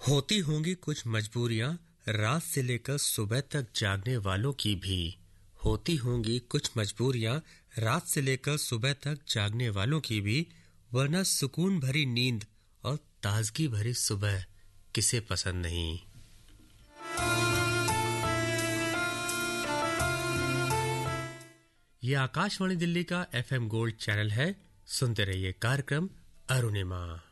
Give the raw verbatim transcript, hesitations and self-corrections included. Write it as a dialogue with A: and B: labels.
A: होती होंगी कुछ मजबूरियां रात से लेकर सुबह तक जागने वालों की भी। होती होंगी कुछ मजबूरियां रात से लेकर सुबह तक जागने वालों की भी, वरना सुकून भरी नींद और ताजगी भरी सुबह किसे पसंद नहीं। ये आकाशवाणी दिल्ली का एफएम गोल्ड चैनल है। सुनते रहिए कार्यक्रम अरुणिमा।